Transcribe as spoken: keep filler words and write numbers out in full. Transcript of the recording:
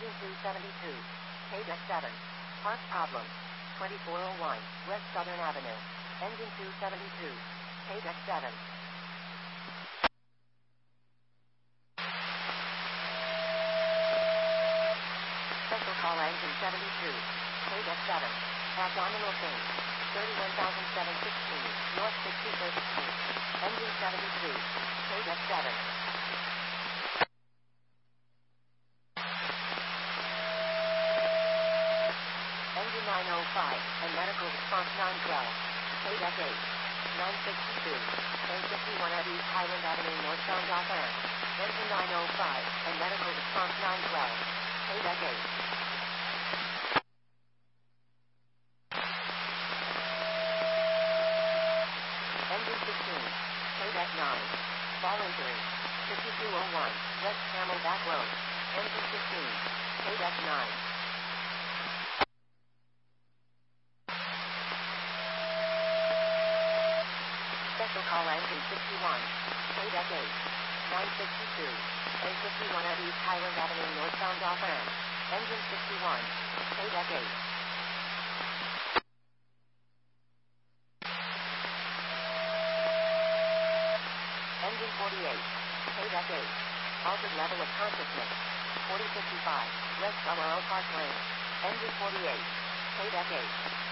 Engine two seventy-two. K-Deck seven. Park problem. twenty-four oh one, West Southern Avenue. Engine two seventy-two. K-Deck seven. Special call engine seventy-two. K-Deck seven. Abdominal pain. thirty-one thousand seven hundred sixteen, North sixty-first Street. Engine seventy-two. K-Deck seven. Engine nine oh five, and medical response nine twelve. K-Deck eight. nine sixty-two. A fifty-one at East Highland Avenue northbound off M. Engine nine oh five, and medical response nine twelve. K-Deck eight. Engine fifteen. K-Deck nine. Ball injury. fifty-two oh one, West Camelback Road. Engine fifteen. K-Deck nine. Special call engine sixty-one. K-Deck eight. nine sixty-two. A fifty-one at East Highland Avenue northbound off M. Engine sixty-one. K-Deck eight. Engine forty-eight. K-Deck eight. Altered level of consciousness. forty fifty-five, West Balmoral Park Lane. Engine forty-eight. K-Deck eight.